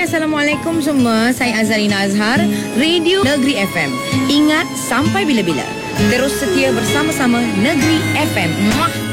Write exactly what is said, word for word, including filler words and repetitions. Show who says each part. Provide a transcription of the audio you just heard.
Speaker 1: Assalamualaikum semua. Saya Azarina Azhar, Radio Negeri F M. Ingat, sampai bila-bila terus setia bersama-sama Negeri F M. Muah.